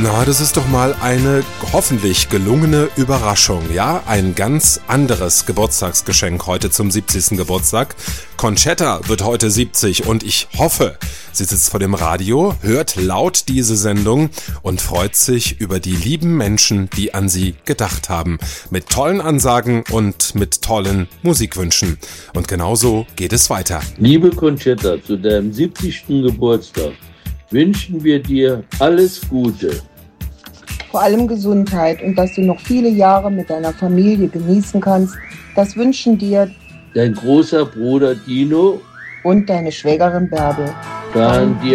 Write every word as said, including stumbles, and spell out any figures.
Na, das ist doch mal eine hoffentlich gelungene Überraschung, ja? Ein ganz anderes Geburtstagsgeschenk heute zum siebzigsten Geburtstag. Conchetta wird heute siebzig und ich hoffe, sie sitzt vor dem Radio, hört laut diese Sendung und freut sich über die lieben Menschen, die an sie gedacht haben. Mit tollen Ansagen und mit tollen Musikwünschen. Und genauso geht es weiter. Liebe Conchetta, zu deinem siebzigsten Geburtstag wünschen wir dir alles Gute. Vor allem Gesundheit und dass du noch viele Jahre mit deiner Familie genießen kannst. Das wünschen dir Dein großer Bruder Dino und deine Schwägerin Bärbel. fahren dir